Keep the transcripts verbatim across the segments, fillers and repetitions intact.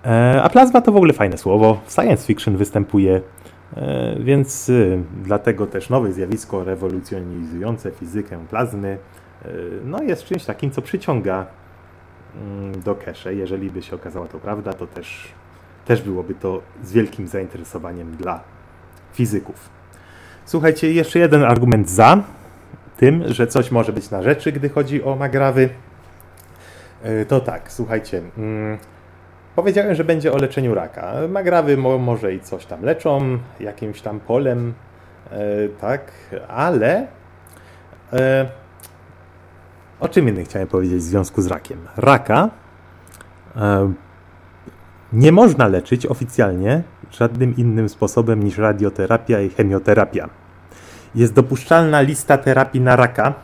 A plazma to w ogóle fajne słowo, w science fiction występuje, więc dlatego też nowe zjawisko rewolucjonizujące fizykę plazmy no jest czymś takim, co przyciąga do cache. Jeżeli by się okazała to prawda, to też, też byłoby to z wielkim zainteresowaniem dla fizyków. Słuchajcie, jeszcze jeden argument za tym, że coś może być na rzeczy, gdy chodzi o magrawy. To tak, słuchajcie, hmm, powiedziałem, że będzie o leczeniu raka. Magrawy mo, może i coś tam leczą, jakimś tam polem, e, tak, ale e, o czym innym chciałem powiedzieć w związku z rakiem. Raka e, nie można leczyć oficjalnie żadnym innym sposobem niż radioterapia i chemioterapia. Jest dopuszczalna lista terapii na raka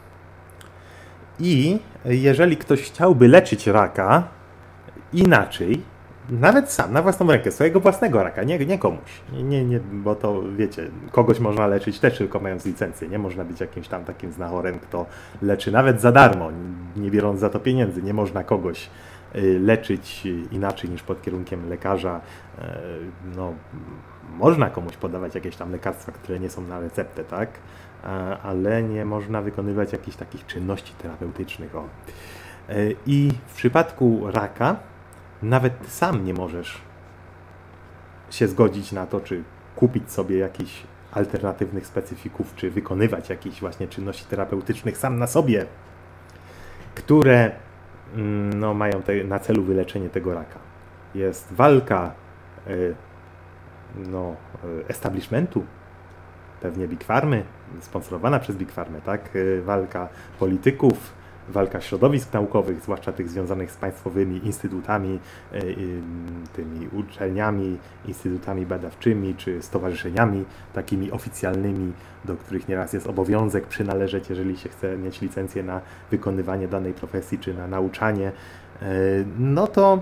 i jeżeli ktoś chciałby leczyć raka inaczej, nawet sam, na własną rękę, swojego własnego raka, nie, nie komuś, nie, nie, nie, bo to wiecie, kogoś można leczyć też tylko mając licencję, nie można być jakimś tam takim znachorem, kto leczy nawet za darmo, nie biorąc za to pieniędzy, nie można kogoś leczyć inaczej niż pod kierunkiem lekarza. No, można komuś podawać jakieś tam lekarstwa, które nie są na receptę, tak? Ale nie można wykonywać jakichś takich czynności terapeutycznych. O. I w przypadku raka nawet ty sam nie możesz się zgodzić na to, czy kupić sobie jakichś alternatywnych specyfików, czy wykonywać jakichś właśnie czynności terapeutycznych sam na sobie, które no, mają te, na celu wyleczenie tego raka. Jest walka y, no, establishmentu, pewnie Big Pharmy, sponsorowana przez Big Pharmy, tak? Y, walka polityków, walka środowisk naukowych, zwłaszcza tych związanych z państwowymi instytutami, y, y, tymi uczelniami, instytutami badawczymi, czy stowarzyszeniami takimi oficjalnymi, do których nieraz jest obowiązek przynależeć, jeżeli się chce mieć licencję na wykonywanie danej profesji, czy na nauczanie, y, no to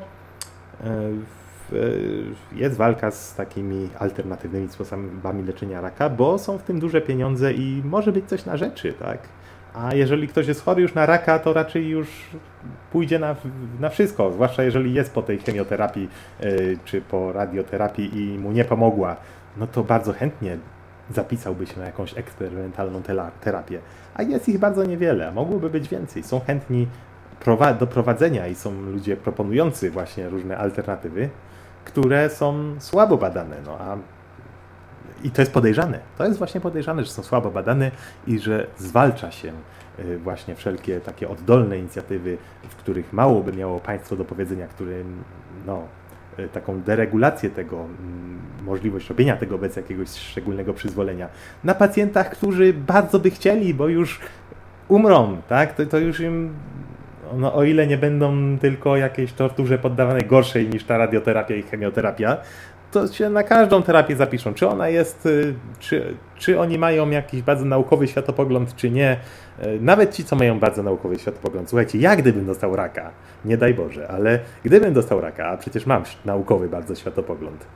y, jest walka z takimi alternatywnymi sposobami leczenia raka, bo są w tym duże pieniądze i może być coś na rzeczy, tak? A jeżeli ktoś jest chory już na raka, to raczej już pójdzie na, na wszystko, zwłaszcza jeżeli jest po tej chemioterapii yy, czy po radioterapii i mu nie pomogła, no to bardzo chętnie zapisałby się na jakąś eksperymentalną terapię. A jest ich bardzo niewiele, mogłoby być więcej. Są chętni do prowadzenia i są ludzie proponujący właśnie różne alternatywy, które są słabo badane. No a I to jest podejrzane. To jest właśnie podejrzane, że są słabo badane i że zwalcza się właśnie wszelkie takie oddolne inicjatywy, w których mało by miało państwo do powiedzenia, które no, taką deregulację tego, możliwość robienia tego bez jakiegoś szczególnego przyzwolenia na pacjentach, którzy bardzo by chcieli, bo już umrą, tak? To, to już im, no, o ile nie będą tylko jakiejś torturze poddawane gorszej niż ta radioterapia i chemioterapia, to się na każdą terapię zapiszą. Czy ona jest, czy, czy oni mają jakiś bardzo naukowy światopogląd, czy nie. Nawet ci, co mają bardzo naukowy światopogląd. Słuchajcie, ja gdybym dostał raka, nie daj Boże, ale gdybym dostał raka, a przecież mam naukowy bardzo światopogląd,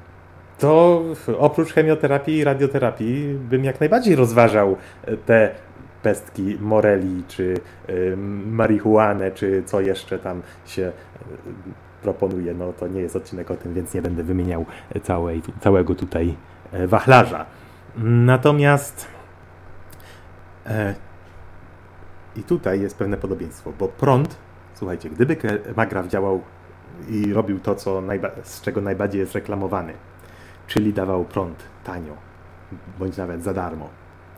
to oprócz chemioterapii i radioterapii bym jak najbardziej rozważał te pestki moreli, czy y, marihuanę, czy co jeszcze tam się proponuje. No to nie jest odcinek o tym, więc nie będę wymieniał całej, całego tutaj wachlarza. Natomiast e, i tutaj jest pewne podobieństwo, bo prąd, słuchajcie, gdyby magraw działał i robił to, co najba- z czego najbardziej jest reklamowany, czyli dawał prąd tanio, bądź nawet za darmo,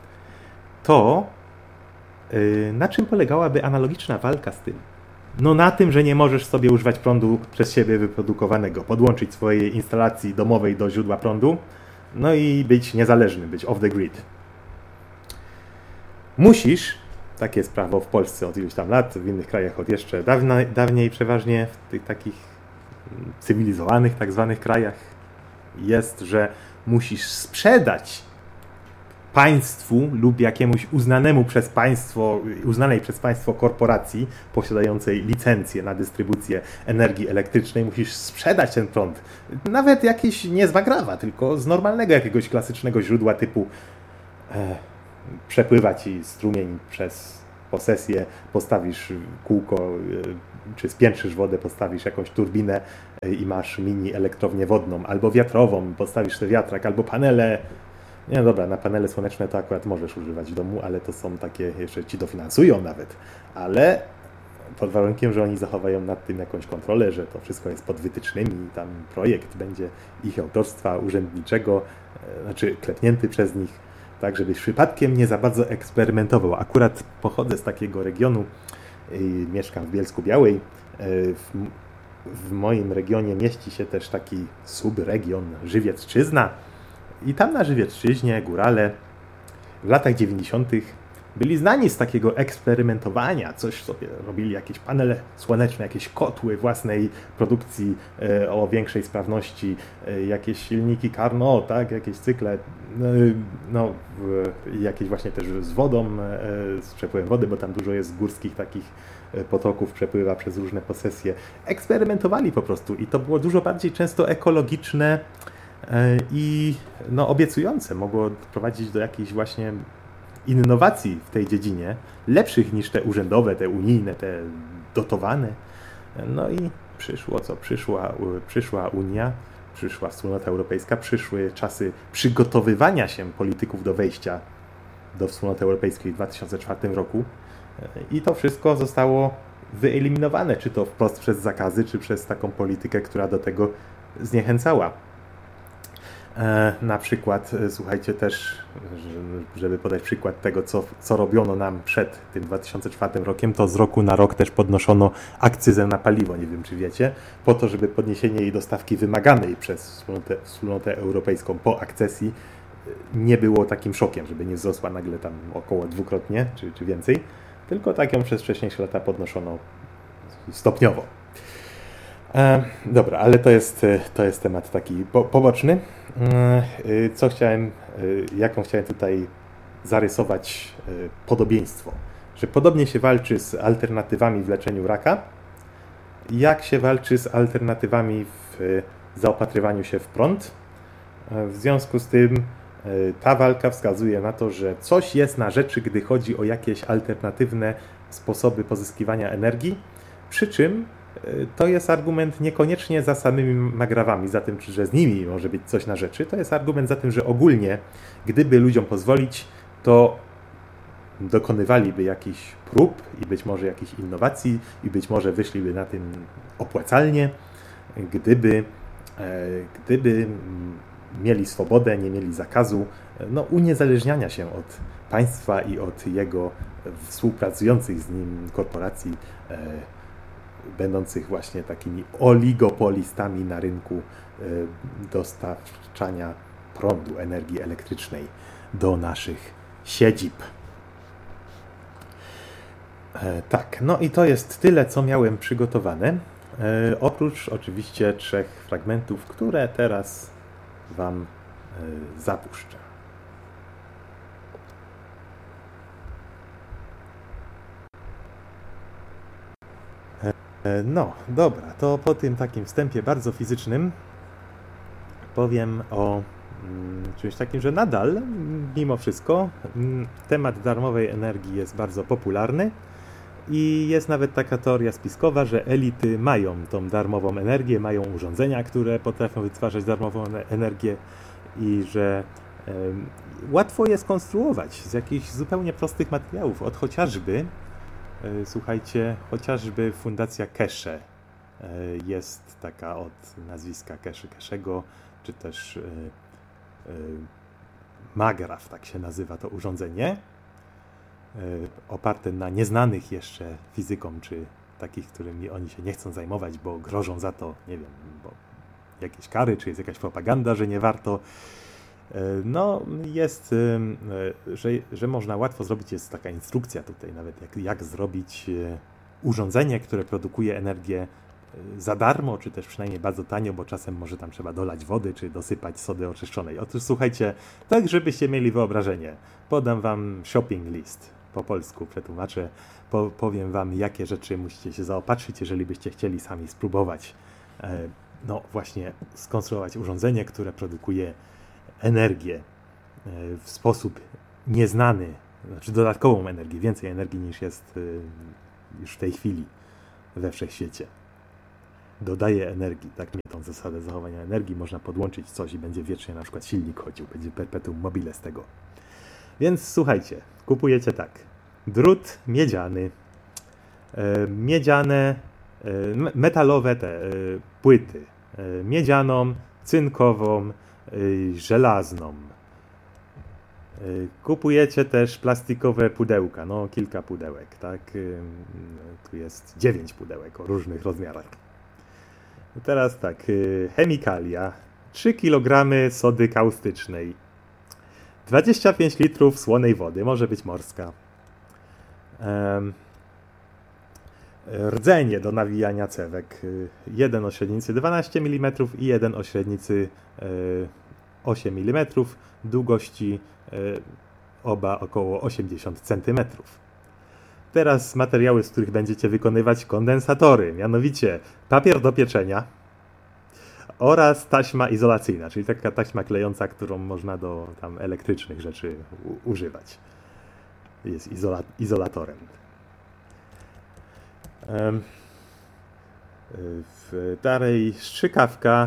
to yy, na czym polegałaby analogiczna walka z tym? No na tym, że nie możesz sobie używać prądu przez siebie wyprodukowanego, podłączyć swojej instalacji domowej do źródła prądu, no i być niezależny, być off the grid. Musisz, takie jest prawo w Polsce od iluś tam lat, w innych krajach od jeszcze dawna, dawniej przeważnie, w tych takich cywilizowanych tak zwanych krajach jest, że musisz sprzedać państwu lub jakiemuś uznanemu przez państwo, uznanej przez państwo korporacji posiadającej licencję na dystrybucję energii elektrycznej, musisz sprzedać ten prąd. Nawet jakiś nie z magrawa, tylko z normalnego jakiegoś klasycznego źródła typu e, przepływa ci strumień przez posesję, postawisz kółko, e, czy spiętrzysz wodę, postawisz jakąś turbinę i masz mini elektrownię wodną, albo wiatrową, postawisz sobie wiatrak, albo panele. Nie, no dobra, na panele słoneczne to akurat możesz używać w domu, ale to są takie, jeszcze ci dofinansują nawet, ale pod warunkiem, że oni zachowają nad tym jakąś kontrolę, że to wszystko jest pod wytycznymi i tam projekt będzie ich autorstwa urzędniczego, znaczy klepnięty przez nich, tak żebyś przypadkiem nie za bardzo eksperymentował. Akurat pochodzę z takiego regionu, i mieszkam w Bielsku Białej. W, w moim regionie mieści się też taki subregion Żywiecczyzna i tam na Żywiecczyźnie górale w latach dziewięćdziesiątych byli znani z takiego eksperymentowania, coś sobie robili, jakieś panele słoneczne, jakieś kotły własnej produkcji e, o większej sprawności, e, jakieś silniki Carnot, tak, jakieś cykle, no, no e, jakieś właśnie też z wodą, e, z przepływem wody, bo tam dużo jest górskich takich potoków, przepływa przez różne posesje. Eksperymentowali po prostu i to było dużo bardziej często ekologiczne e, i no, obiecujące. Mogło prowadzić do jakichś właśnie innowacji w tej dziedzinie, lepszych niż te urzędowe, te unijne, te dotowane. No i przyszło co? Przyszła, przyszła Unia, przyszła Wspólnota Europejska, przyszły czasy przygotowywania się polityków do wejścia do Wspólnoty Europejskiej w dwa tysiące czwartym roku i to wszystko zostało wyeliminowane, czy to wprost przez zakazy, czy przez taką politykę, która do tego zniechęcała. E, na przykład, słuchajcie, też, żeby podać przykład tego, co, co robiono nam przed tym dwa tysiące czwartym rokiem, to z roku na rok też podnoszono akcyzę na paliwo, nie wiem czy wiecie, po to, żeby podniesienie jej dostawki wymaganej przez wspólnotę, wspólnotę europejską po akcesji nie było takim szokiem, żeby nie wzrosła nagle tam około dwukrotnie, czy, czy więcej, tylko tak ją przez wcześniejsze lata podnoszono stopniowo. E, dobra, ale to jest, to jest temat taki po, poboczny. E, co chciałem, e, jaką chciałem tutaj zarysować e, podobieństwo, że podobnie się walczy z alternatywami w leczeniu raka, jak się walczy z alternatywami w e, zaopatrywaniu się w prąd. E, w związku z tym e, ta walka wskazuje na to, że coś jest na rzeczy, gdy chodzi o jakieś alternatywne sposoby pozyskiwania energii, przy czym to jest argument niekoniecznie za samymi magrawami, za tym, że z nimi może być coś na rzeczy. To jest argument za tym, że ogólnie, gdyby ludziom pozwolić, to dokonywaliby jakichś prób i być może jakichś innowacji i być może wyszliby na tym opłacalnie, gdyby, gdyby mieli swobodę, nie mieli zakazu no, uniezależniania się od państwa i od jego współpracujących z nim korporacji, będących właśnie takimi oligopolistami na rynku dostarczania prądu, energii elektrycznej do naszych siedzib. Tak, no i to jest tyle, co miałem przygotowane. Oprócz oczywiście trzech fragmentów, które teraz Wam zapuszczę. No, dobra, to po tym takim wstępie bardzo fizycznym powiem o mm, czymś takim, że nadal, mimo wszystko, mm, temat darmowej energii jest bardzo popularny i jest nawet taka teoria spiskowa, że elity mają tą darmową energię, mają urządzenia, które potrafią wytwarzać darmową energię i że e, łatwo je skonstruować z jakichś zupełnie prostych materiałów, od chociażby Słuchajcie, chociażby Fundacja Keshe jest taka od nazwiska Keshe Keshego, czy też Magraf, tak się nazywa to urządzenie, oparte na nieznanych jeszcze fizykom, czy takich, którymi oni się nie chcą zajmować, bo grożą za to, nie wiem, bo jakieś kary, czy jest jakaś propaganda, że nie warto. No, jest, że, że można łatwo zrobić, jest taka instrukcja tutaj nawet, jak, jak zrobić urządzenie, które produkuje energię za darmo, czy też przynajmniej bardzo tanio, bo czasem może tam trzeba dolać wody, czy dosypać sody oczyszczonej. Otóż słuchajcie, tak żebyście mieli wyobrażenie, podam Wam shopping list, po polsku przetłumaczę, po, powiem Wam, jakie rzeczy musicie się zaopatrzyć, jeżeli byście chcieli sami spróbować, no właśnie, skonstruować urządzenie, które produkuje energię w sposób nieznany, znaczy dodatkową energię, więcej energii niż jest już w tej chwili we wszechświecie. dodaje energii. Tak, nie tą zasadę zachowania energii można podłączyć coś i będzie wiecznie na przykład silnik chodził, będzie perpetuum mobile z tego. Więc słuchajcie, kupujecie tak, drut miedziany, e, miedziane, e, metalowe te e, płyty, e, miedzianą, cynkową, e, żelazną. E, kupujecie też plastikowe pudełka, no kilka pudełek, tak, e, tu jest dziewięć pudełek o różnych rozmiarach. Teraz tak, e, chemikalia, trzy kilogramy sody kaustycznej, dwadzieścia pięć litrów słonej wody, może być morska. Um, rdzenie do nawijania cewek. Jeden o średnicy dwanaście milimetrów i jeden o średnicy osiem milimetrów. Długości oba około osiemdziesiąt centymetrów. Teraz materiały, z których będziecie wykonywać kondensatory, mianowicie papier do pieczenia oraz taśma izolacyjna, czyli taka taśma klejąca, którą można do tam elektrycznych rzeczy u- używać. Jest izola- izolatorem. Um, w dalej strzykawka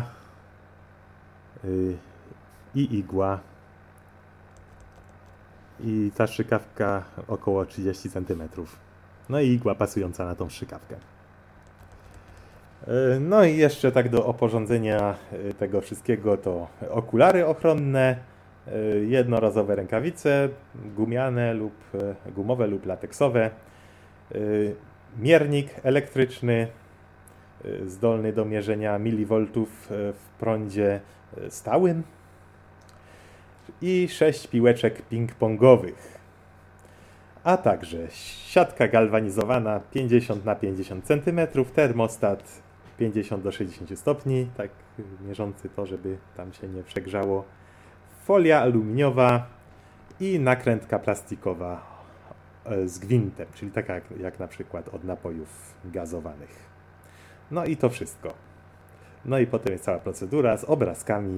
y, i igła. I ta strzykawka około trzydzieści centymetrów. No i igła pasująca na tą strzykawkę. No i jeszcze tak do oporządzenia tego wszystkiego to okulary ochronne, jednorazowe rękawice, gumiane lub gumowe lub lateksowe, miernik elektryczny zdolny do mierzenia milivoltów w prądzie stałym i sześć piłeczek ping-pongowych, a także siatka galwanizowana pięćdziesiąt na pięćdziesiąt centymetrów, termostat pięćdziesiąt do sześćdziesięciu stopni, tak mierzący to, żeby tam się nie przegrzało, folia aluminiowa i nakrętka plastikowa z gwintem, czyli taka jak, jak na przykład od napojów gazowanych. No i to wszystko. No i potem jest cała procedura z obrazkami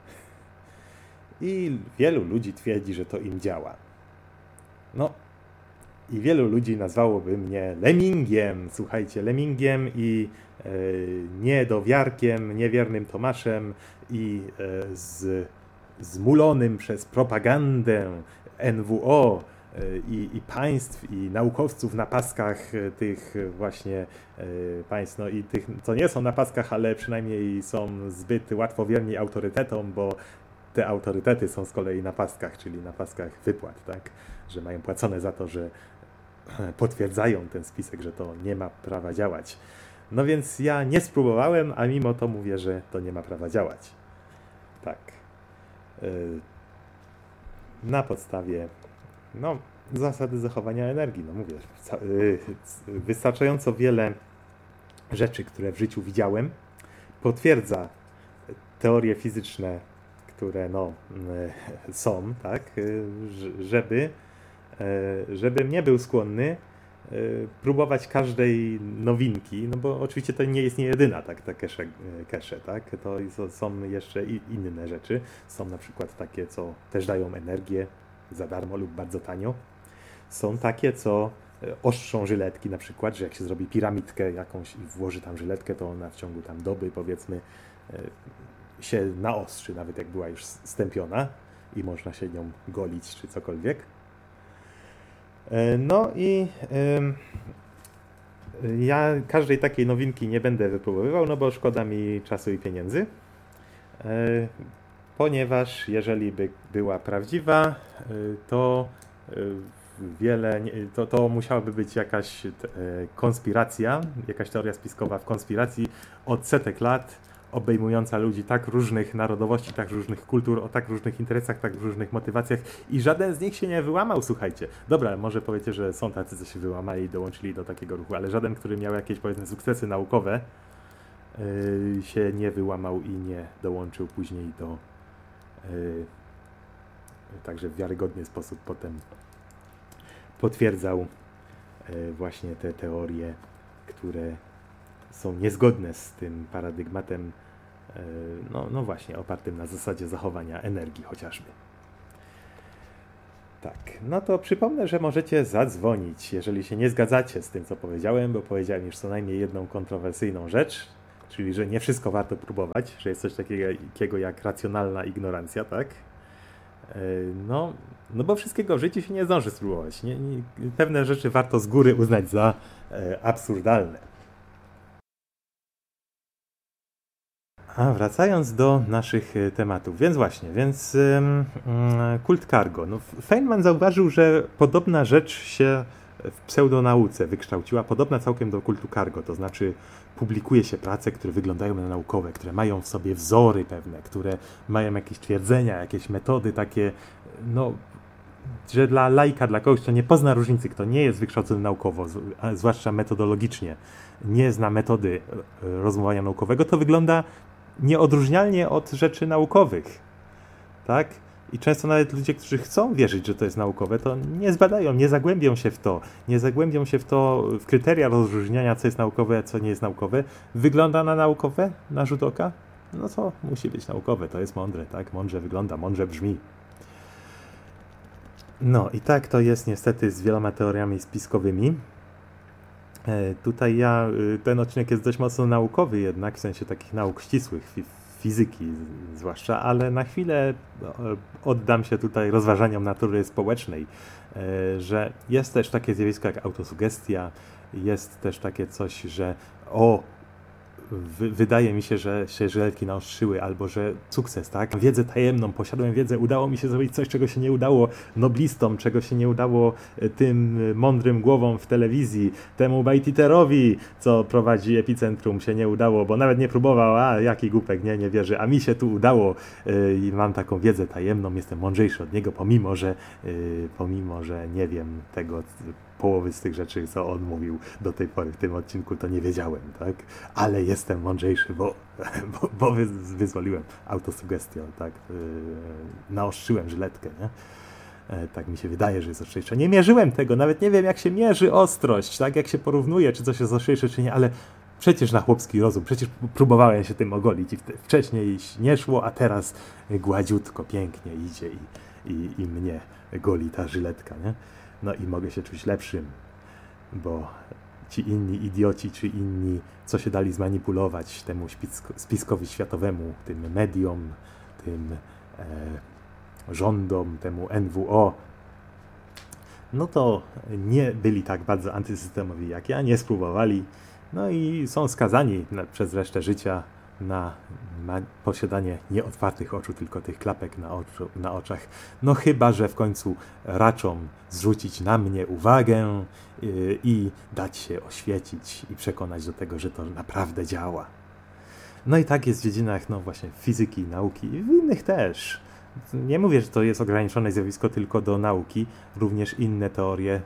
i wielu ludzi twierdzi, że to im działa. No i wielu ludzi nazwałoby mnie lemmingiem, słuchajcie, lemmingiem i e, niedowiarkiem, niewiernym Tomaszem i e, z, zmulonym przez propagandę N W O e, i, i państw i naukowców na paskach e, tych właśnie e, państw, no i tych, co nie są na paskach, ale przynajmniej są zbyt łatwowierni autorytetom, bo te autorytety są z kolei na paskach, czyli na paskach wypłat, tak? Że mają płacone za to, że potwierdzają ten spisek, że to nie ma prawa działać. No więc ja nie spróbowałem, a mimo to mówię, że to nie ma prawa działać. Tak. Na podstawie no, zasady zachowania energii. No mówię, wystarczająco wiele rzeczy, które w życiu widziałem, potwierdza teorie fizyczne, które no, są, tak, żeby żebym nie był skłonny próbować każdej nowinki, no bo oczywiście to nie jest nie jedyna tak, ta cache, cache, tak? To są jeszcze i inne rzeczy. Są na przykład takie, co też dają energię za darmo lub bardzo tanio. Są takie, co ostrzą żyletki na przykład, że jak się zrobi piramidkę jakąś i włoży tam żyletkę, to ona w ciągu tam doby, powiedzmy, się naostrzy, nawet jak była już stępiona i można się nią golić czy cokolwiek. No i y, ja każdej takiej nowinki nie będę wypróbowywał, no bo szkoda mi czasu i pieniędzy, y, ponieważ jeżeli by była prawdziwa, y, to y, wiele, to, to musiałaby być jakaś y, konspiracja, jakaś teoria spiskowa w konspiracji od setek lat, obejmująca ludzi tak różnych narodowości, tak różnych kultur, o tak różnych interesach, tak różnych motywacjach i żaden z nich się nie wyłamał, słuchajcie. Dobra, może powiecie, że są tacy, co się wyłamali i dołączyli do takiego ruchu, ale żaden, który miał jakieś, powiedzmy, sukcesy naukowe, yy, się nie wyłamał i nie dołączył później do... Yy, także w wiarygodny sposób potem potwierdzał yy, właśnie te teorie, które są niezgodne z tym paradygmatem, no, no właśnie, opartym na zasadzie zachowania energii chociażby. Tak, no to przypomnę, że możecie zadzwonić, jeżeli się nie zgadzacie z tym, co powiedziałem, bo powiedziałem już co najmniej jedną kontrowersyjną rzecz, czyli że nie wszystko warto próbować, że jest coś takiego jak racjonalna ignorancja, tak? No, no bo wszystkiego w życiu się nie zdąży spróbować. Nie, nie, pewne rzeczy warto z góry uznać za e, absurdalne. A wracając do naszych tematów, więc właśnie, więc ym, kult cargo. No, Feynman zauważył, że podobna rzecz się w pseudonauce wykształciła, podobna całkiem do kultu cargo, to znaczy publikuje się prace, które wyglądają na naukowe, które mają w sobie wzory pewne, które mają jakieś twierdzenia, jakieś metody takie, no, że dla laika, dla kogoś, kto nie pozna różnicy, kto nie jest wykształcony naukowo, zwłaszcza metodologicznie, nie zna metody rozumowania naukowego, to wygląda nieodróżnialnie od rzeczy naukowych, tak? I często nawet ludzie, którzy chcą wierzyć, że to jest naukowe, to nie zbadają, nie zagłębią się w to, nie zagłębią się w to, w kryteria rozróżniania, co jest naukowe, a co nie jest naukowe. Wygląda na naukowe, na rzut oka? No to musi być naukowe, to jest mądre, tak? Mądrze wygląda, mądrze brzmi. No i tak to jest niestety z wieloma teoriami spiskowymi. E, tutaj ja, ten odcinek jest dość mocno naukowy jednak, w sensie takich nauk ścisłych, fizyki zwłaszcza, ale na chwilę oddam się tutaj rozważaniom natury społecznej, że jest też takie zjawisko jak autosugestia, jest też takie coś, że o, wy, wydaje mi się, że się żyletki naostrzyły, albo że sukces, tak? Wiedzę tajemną, posiadłem wiedzę, udało mi się zrobić coś, czego się nie udało noblistom, czego się nie udało tym mądrym głowom w telewizji, temu Bajtiterowi, co prowadzi Epicentrum, się nie udało, bo nawet nie próbował, a jaki głupek, nie, nie wierzy, a mi się tu udało i mam taką wiedzę tajemną, jestem mądrzejszy od niego, pomimo, że pomimo, że nie wiem tego, połowy z tych rzeczy, co on mówił do tej pory w tym odcinku, to nie wiedziałem, tak? Ale jestem mądrzejszy, bo, bo, bo wy, wyzwoliłem autosugestią, tak? Yy, naostrzyłem żyletkę, nie? E, tak mi się wydaje, że jest ostrzejsze. Nie mierzyłem tego, nawet nie wiem, jak się mierzy ostrość, tak? Jak się porównuje, czy coś jest ostrzejsze, czy nie, ale przecież na chłopski rozum, przecież próbowałem się tym ogolić i wcześniej nie szło, a teraz gładziutko, pięknie idzie i, i, i mnie goli ta żyletka, nie? No i mogę się czuć lepszym, bo ci inni idioci, czy inni, co się dali zmanipulować temu spiskowi światowemu, tym mediom, tym e, rządom, temu N W O, no to nie byli tak bardzo antysystemowi jak ja, nie spróbowali, no i są skazani na, przez resztę życia na ma, posiadanie nieotwartych oczu, tylko tych klapek na, oczu, na oczach. No chyba, że w końcu raczą zrzucić na mnie uwagę yy, i dać się oświecić i przekonać do tego, że to naprawdę działa. No i tak jest w dziedzinach, no właśnie, fizyki, nauki i w innych też. Nie mówię, że to jest ograniczone zjawisko tylko do nauki, również inne teorie,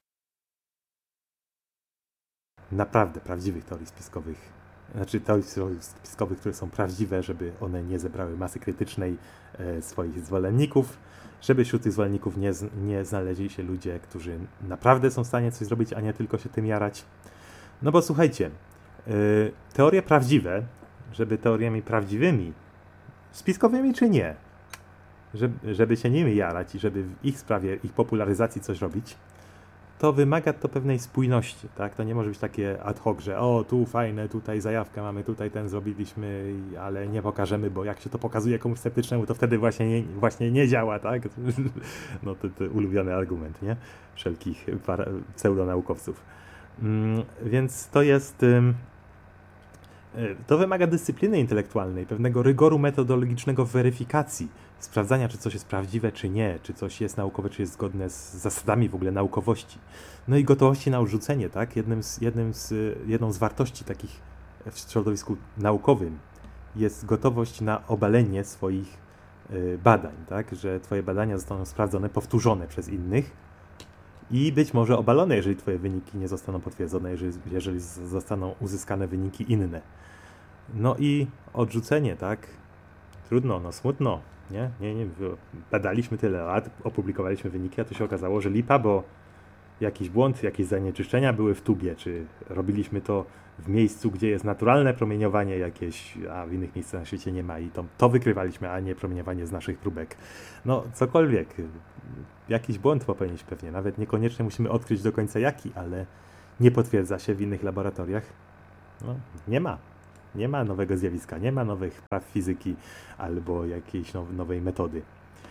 naprawdę prawdziwych teorii spiskowych, znaczy teorii spiskowych, które są prawdziwe, żeby one nie zebrały masy krytycznej e, swoich zwolenników, żeby wśród tych zwolenników nie, nie znaleźli się ludzie, którzy naprawdę są w stanie coś zrobić, a nie tylko się tym jarać. No bo słuchajcie, e, teorie prawdziwe, żeby teoriami prawdziwymi, spiskowymi czy nie, żeby, żeby się nimi jarać i żeby w ich sprawie, ich popularyzacji coś robić, to wymaga to pewnej spójności, tak? To nie może być takie ad hoc, że o, tu fajne, tutaj zajawkę mamy, tutaj ten zrobiliśmy, ale nie pokażemy, bo jak się to pokazuje komuś sceptycznemu, to wtedy właśnie nie, właśnie nie działa, tak? No to, to ulubiony argument, nie? Wszelkich pseudonaukowców. Mm, więc to jest... Ym, To wymaga dyscypliny intelektualnej, pewnego rygoru metodologicznego w weryfikacji, sprawdzania, czy coś jest prawdziwe, czy nie, czy coś jest naukowe, czy jest zgodne z zasadami w ogóle naukowości. No i gotowości na odrzucenie, tak? Jednym z, jednym z, jedną z wartości takich w środowisku naukowym jest gotowość na obalenie swoich badań, tak? Że twoje badania zostaną sprawdzone, powtórzone przez innych i być może obalone, jeżeli twoje wyniki nie zostaną potwierdzone, jeżeli, jeżeli zostaną uzyskane wyniki inne. No i odrzucenie, tak? Trudno, no smutno, nie? Nie, nie, badaliśmy tyle lat, opublikowaliśmy wyniki, a tu się okazało, że lipa, bo jakiś błąd, jakieś zanieczyszczenia były w tubie, czy robiliśmy to w miejscu, gdzie jest naturalne promieniowanie jakieś, a w innych miejscach na świecie nie ma i to, to wykrywaliśmy, a nie promieniowanie z naszych próbek. No, cokolwiek. Jakiś błąd popełnić pewnie. Nawet niekoniecznie musimy odkryć do końca jaki, ale nie potwierdza się w innych laboratoriach. No, nie ma. Nie ma nowego zjawiska, nie ma nowych praw fizyki albo jakiejś now- nowej metody.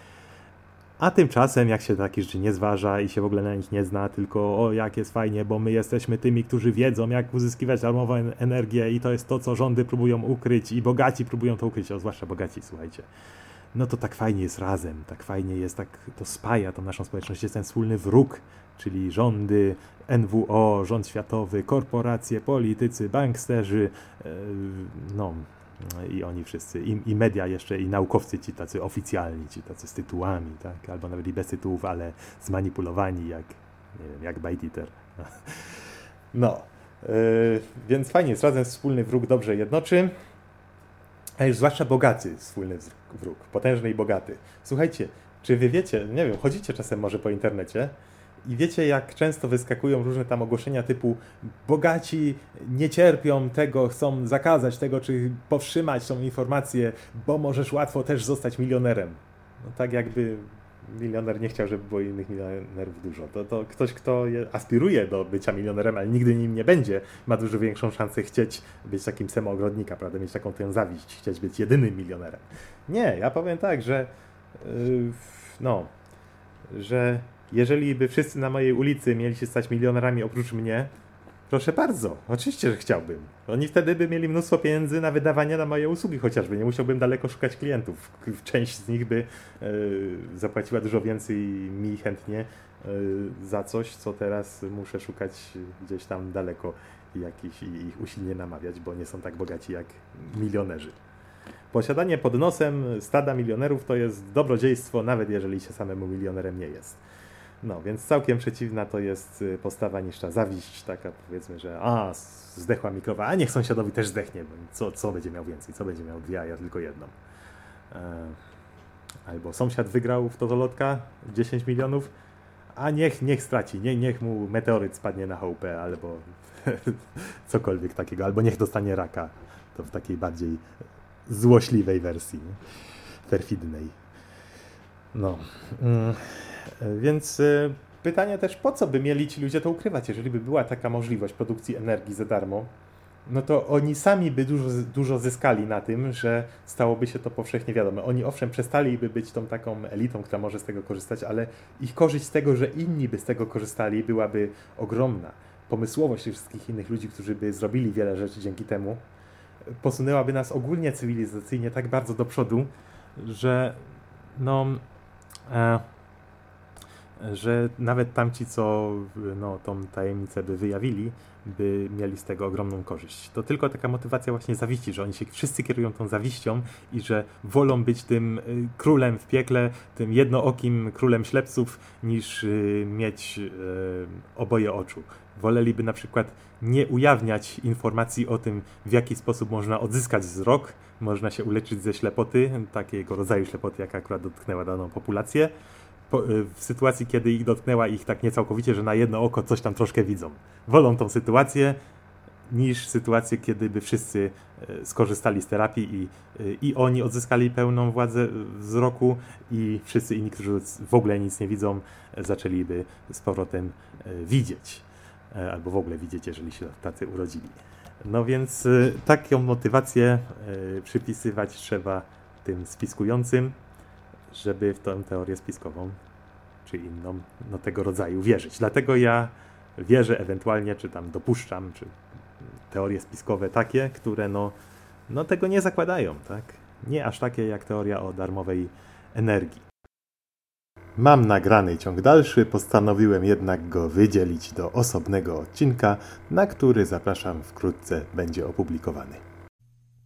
A tymczasem, jak się takie rzeczy nie zważa i się w ogóle na nich nie zna, tylko o, jak jest fajnie, bo my jesteśmy tymi, którzy wiedzą, jak uzyskiwać darmową en- energię i to jest to, co rządy próbują ukryć i bogaci próbują to ukryć, o, zwłaszcza bogaci, słuchajcie. No to tak fajnie jest razem, tak fajnie jest, tak to spaja tą naszą społeczność, jest ten wspólny wróg, czyli rządy, N W O, rząd światowy, korporacje, politycy, banksterzy, yy, no i oni wszyscy, i, i media jeszcze, i naukowcy ci tacy oficjalni, ci tacy z tytułami, tak, albo nawet i bez tytułów, ale zmanipulowani jak, nie wiem, jak ByteEater. No, yy, więc fajnie jest razem, wspólny wróg dobrze jednoczy. A już zwłaszcza bogaty wspólny wróg, potężny i bogaty. Słuchajcie, czy wy wiecie, nie wiem, chodzicie czasem może po internecie i wiecie, jak często wyskakują różne tam ogłoszenia typu bogaci nie cierpią tego, chcą zakazać tego, czy powstrzymać tą informację, bo możesz łatwo też zostać milionerem. No tak jakby milioner nie chciał, żeby było innych milionerów dużo. To, to ktoś, kto je, aspiruje do bycia milionerem, ale nigdy nim nie będzie, ma dużo większą szansę chcieć być takim Semo Ogrodnika, prawda? Mieć taką tę zawiść, chcieć być jedynym milionerem. Nie, ja powiem tak, że yy, no, że jeżeli by wszyscy na mojej ulicy mieli się stać milionerami oprócz mnie, proszę bardzo, oczywiście, że chciałbym. Oni wtedy by mieli mnóstwo pieniędzy na wydawanie na moje usługi chociażby. Nie musiałbym daleko szukać klientów. Część z nich by y, zapłaciła dużo więcej mi chętnie y, za coś, co teraz muszę szukać gdzieś tam daleko jakiś, i ich usilnie namawiać, bo nie są tak bogaci jak milionerzy. Posiadanie pod nosem stada milionerów to jest dobrodziejstwo, nawet jeżeli się samemu milionerem nie jest. No, więc całkiem przeciwna to jest postawa niż ta zawiść, taka powiedzmy, że a, zdechła mi krowa, a niech sąsiadowi też zdechnie, bo co, co będzie miał więcej, co będzie miał dwie, a ja tylko jedną. E, albo sąsiad wygrał w totolotka dziesięć milionów, a niech, niech straci, nie, niech mu meteoryt spadnie na chałupę, albo cokolwiek takiego, albo niech dostanie raka, to w takiej bardziej złośliwej wersji, nie? Perfidnej. No. Mm. Więc y, pytanie też, po co by mieli ci ludzie to ukrywać? Jeżeli by była taka możliwość produkcji energii za darmo, no to oni sami by dużo, dużo zyskali na tym, że stałoby się to powszechnie wiadome. Oni owszem przestaliby być tą taką elitą, która może z tego korzystać, ale ich korzyść z tego, że inni by z tego korzystali, byłaby ogromna. Pomysłowość tych wszystkich innych ludzi, którzy by zrobili wiele rzeczy dzięki temu, posunęłaby nas ogólnie cywilizacyjnie tak bardzo do przodu, że no... E, że nawet tamci, co no, tą tajemnicę by wyjawili, by mieli z tego ogromną korzyść. To tylko taka motywacja właśnie zawiści, że oni się wszyscy kierują tą zawiścią i że wolą być tym królem w piekle, tym jednookim królem ślepców, niż mieć oboje oczu. Woleliby na przykład nie ujawniać informacji o tym, w jaki sposób można odzyskać wzrok, można się uleczyć ze ślepoty, takiego rodzaju ślepoty, jaka akurat dotknęła daną populację, w sytuacji, kiedy ich dotknęła ich tak niecałkowicie, że na jedno oko coś tam troszkę widzą. Wolą tą sytuację niż sytuację, kiedy by wszyscy skorzystali z terapii i, i oni odzyskali pełną władzę wzroku i wszyscy inni, którzy w ogóle nic nie widzą, zaczęliby z powrotem widzieć. Albo w ogóle widzieć, jeżeli się tacy urodzili. No więc taką motywację przypisywać trzeba tym spiskującym, żeby w tę teorię spiskową, czy inną, no tego rodzaju wierzyć. Dlatego ja wierzę ewentualnie, czy tam dopuszczam, czy teorie spiskowe takie, które no, no tego nie zakładają, tak? Nie aż takie jak teoria o darmowej energii. Mam nagrany ciąg dalszy, postanowiłem jednak go wydzielić do osobnego odcinka, na który zapraszam wkrótce będzie opublikowany.